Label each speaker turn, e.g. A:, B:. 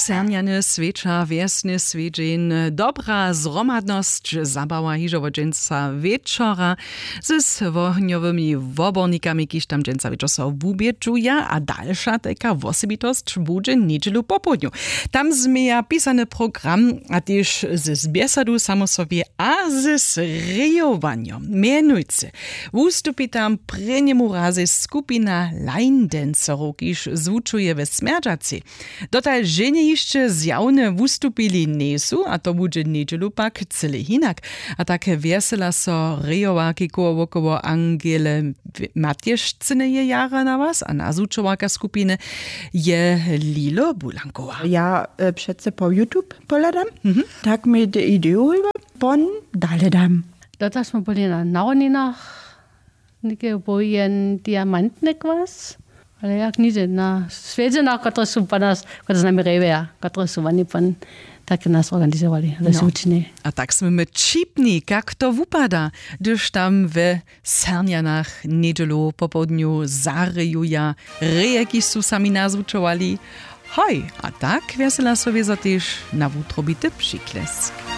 A: Sernjany sweča, wiesny svedźeń, dobra zromadność, zabawa hižovo dżęca wieczora z wohniowymi wobornikami, kiż tam dżęca wieczor so wubieczuja, a dalsza taka osobitość bude niedzielu po południu. Tam zmieja pisany program, a też z biesadu samo sobie, a z rejowaniem. Mianujcy, wustupi tam preniemu razy skupina line dancerów, kiż zvučuje ve Smerdžaci. Dotal ženie jeszcze zjawne wystupili nesu, a to bude niedzielu pak cyle hinak. A tak wiesela so rejowaky koło Angele Matjeszczyny je jara na was, a nazučowaka skupiny je Lilo Bulankowa.
B: Ja přece po YouTube poladam, tak mi de ideu pon dale dam.
C: Dort smo byli na Nauninach, neke bojen diamantnek was. Ale jak nie na świecie, na które są po nas, które z nami reweja, które są oni pan, tak nas organizowali, ale słusznie.
A: A tak sme my čipni, jak to wypada, gdyż tam w Sernjanach niedzielu po południu zaryjuja rejeki su sami nazvučovali. Hoj, a tak wiesela sobie za też na wutrobity przyklesk.